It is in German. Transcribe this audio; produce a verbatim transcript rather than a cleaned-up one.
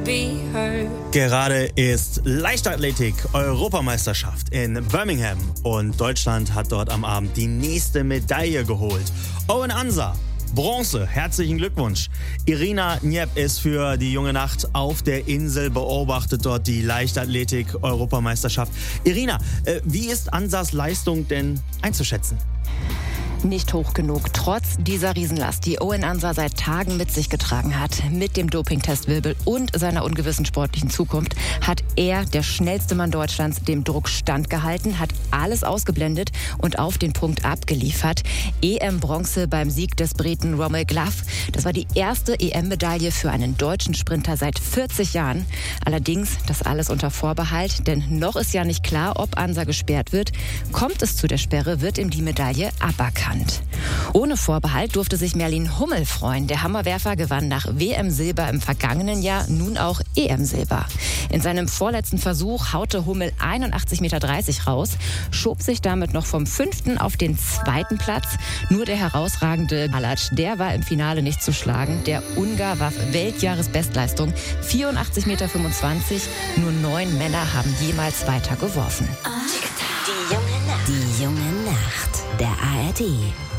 be heard. Gerade ist Leichtathletik-Europameisterschaft in Birmingham und Deutschland hat dort am Abend die nächste Medaille geholt. Owen Ansa, Bronze, herzlichen Glückwunsch. Irina Njep ist für die junge Nacht auf der Insel, beobachtet dort die Leichtathletik-Europameisterschaft. Irina, äh, wie ist Ansas Leistung denn einzuschätzen? Nicht hoch genug, trotz dieser Riesenlast, die Owen Ansa seit Tagen mit sich getragen hat. Mit dem Dopingtestwirbel und seiner ungewissen sportlichen Zukunft hat er, der schnellste Mann Deutschlands, dem Druck standgehalten, hat alles ausgeblendet und auf den Punkt abgeliefert. E M-Bronze beim Sieg des Briten Rommel Glover. Das war die erste E M-Medaille für einen deutschen Sprinter seit vierzig Jahren. Allerdings das alles unter Vorbehalt, denn noch ist ja nicht klar, ob Ansa gesperrt wird. Kommt es zu der Sperre, wird ihm die Medaille aberkannt. Ohne Vorbehalt durfte sich Merlin Hummel freuen. Der Hammerwerfer gewann nach W M-Silber im vergangenen Jahr nun auch E M-Silber. In seinem vorletzten Versuch haute Hummel einundachtzig Komma dreißig Meter raus, schob sich damit noch vom fünften auf den zweiten Platz. Nur der herausragende Alac, der war im Finale nicht zu schlagen. Der Ungar warf Weltjahresbestleistung, vierundachtzig Komma fünfundzwanzig Meter. Nur neun Männer haben jemals weiter geworfen. Die junge Nacht. Die junge Nacht. Der A R D